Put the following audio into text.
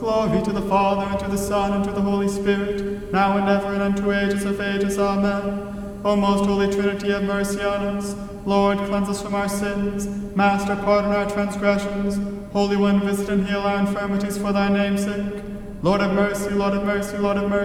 Glory to the Father, and to the Son, and to the Holy Spirit, now and ever, and unto ages of ages. Amen. O most holy Trinity, have mercy on us. Lord, cleanse us from our sins. Master, pardon our transgressions. Holy One, visit and heal our infirmities for thy name's sake. Lord have mercy, Lord have mercy, Lord have mercy.